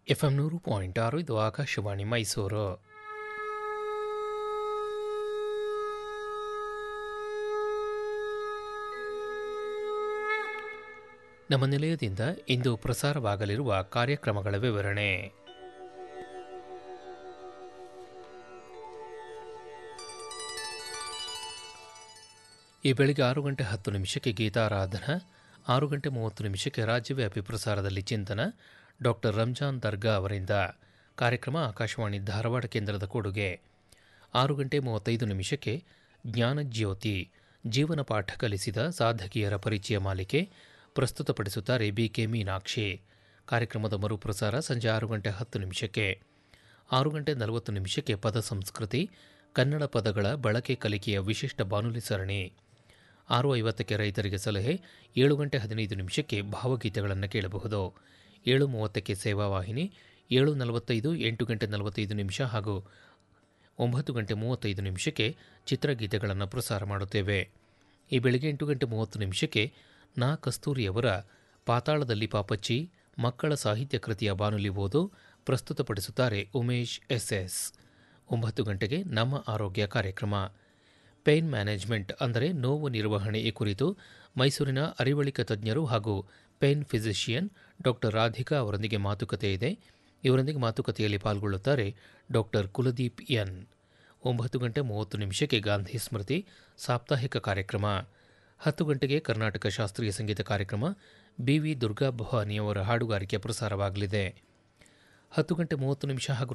FM 100.6 ಇದು ಆಕಾಶವಾಣಿ ಮೈಸೂರು. ನಮ್ಮ ನಿಲಯದಿಂದ ಇಂದು ಪ್ರಸಾರವಾಗಲಿರುವ ಕಾರ್ಯಕ್ರಮಗಳ ವಿವರಣೆ. ಈ ಬೆಳಿಗ್ಗೆ 6:10 ಗೀತಾರಾಧನಾ, 6:30 ರಾಜ್ಯವ್ಯಾಪಿ ಪ್ರಸಾರದಲ್ಲಿ ಚಿಂತನ ಡಾಕ್ಟರ್ ರಂಜಾನ್ ದರ್ಗಾ ಅವರಿಂದ. ಕಾರ್ಯಕ್ರಮ ಆಕಾಶವಾಣಿ ಧಾರವಾಡ ಕೇಂದ್ರದ ಕೊಡುಗೆ. 6:35 ಜ್ಞಾನಜ್ಯೋತಿ, ಜೀವನ ಪಾಠ ಕಲಿಸಿದ ಸಾಧಕಿಯರ ಪರಿಚಯ ಮಾಲಿಕೆ ಪ್ರಸ್ತುತಪಡಿಸುತ್ತಾರೆ ಬಿಕೆ ಮೀನಾಕ್ಷಿ. ಕಾರ್ಯಕ್ರಮದ ಮರುಪ್ರಸಾರ ಸಂಜೆ 6:10. 6:40 ಪದ ಸಂಸ್ಕೃತಿ, ಕನ್ನಡ ಪದಗಳ ಬಳಕೆ ಕಲಿಕೆಯ ವಿಶಿಷ್ಟ ಬಾನುಲಿ ಸರಣಿ. 6:50 ರೈತರಿಗೆ ಸಲಹೆ, 7:15 ಭಾವಗೀತೆಗಳನ್ನು ಕೇಳಬಹುದು. 7:30 ಸೇವಾವಾಹಿನಿ, 7:45, 8:45 ಹಾಗೂ 9:35 ಚಿತ್ರಗೀತೆಗಳನ್ನು ಪ್ರಸಾರ ಮಾಡುತ್ತೇವೆ. ಈ ಬೆಳಗ್ಗೆ 8:30 ನಾ ಕಸ್ತೂರಿಯವರ ಪಾತಾಳದಲ್ಲಿ ಪಾಪಚ್ಚಿ ಮಕ್ಕಳ ಸಾಹಿತ್ಯ ಕೃತಿಯ ಬಾನುಲಿ ಓದು ಪ್ರಸ್ತುತಪಡಿಸುತ್ತಾರೆ ಉಮೇಶ್ ಎಸ್ಎಸ್. 9 ನಮ್ಮ ಆರೋಗ್ಯ ಕಾರ್ಯಕ್ರಮ. ಪೇನ್ ಮ್ಯಾನೇಜ್ಮೆಂಟ್ ಅಂದರೆ ನೋವು ನಿರ್ವಹಣೆ ಈ ಕುರಿತು ಮೈಸೂರಿನ ಅರಿವಳಿಕ ತಜ್ಞರು ಹಾಗೂ ಪೇನ್ ಫಿಸಿಷಿಯನ್ ಡಾಕ್ಟರ್ ರಾಧಿಕಾ ಅವರೊಂದಿಗೆ ಮಾತುಕತೆ ಇದೆ. ಇವರೊಂದಿಗೆ ಮಾತುಕತೆಯಲ್ಲಿ ಪಾಲ್ಗೊಳ್ಳುತ್ತಾರೆ ಡಾಕ್ಟರ್ ಕುಲದೀಪ್ ಎನ್. 9:30 ಗಾಂಧಿ ಸ್ಮೃತಿ ಸಾಪ್ತಾಹಿಕ ಕಾರ್ಯಕ್ರಮ. 10 ಕರ್ನಾಟಕ ಶಾಸ್ತ್ರೀಯ ಸಂಗೀತ ಕಾರ್ಯಕ್ರಮ. BV ದುರ್ಗಾ ಭವಾನಿಯವರ ಹಾಡುಗಾರಿಕೆ ಪ್ರಸಾರವಾಗಲಿದೆ. 10:30 ಹಾಗೂ